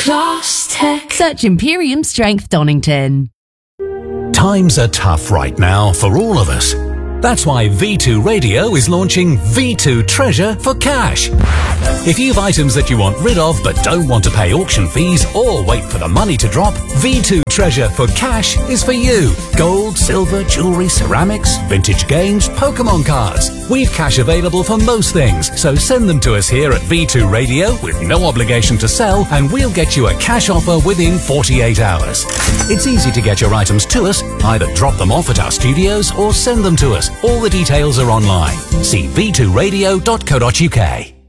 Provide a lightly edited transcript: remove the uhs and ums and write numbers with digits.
Class Tech. Search Imperium Strength Donington. Times are tough right now for all of us. That's why V2 Radio is launching V2 Treasure for cash. If you've items that you want rid of but don't want to pay auction fees or wait for the money to drop, V2 Treasure for cash is for you. Gold, silver, jewellery, ceramics, vintage games, Pokemon cards. We've cash available for most things, so send them to us here at V2 Radio with no obligation to sell, and we'll get you a cash offer within 48 hours. It's easy to get your items to us. Either drop them off at our studios or send them to us. All the details are online. See v2radio.co.uk.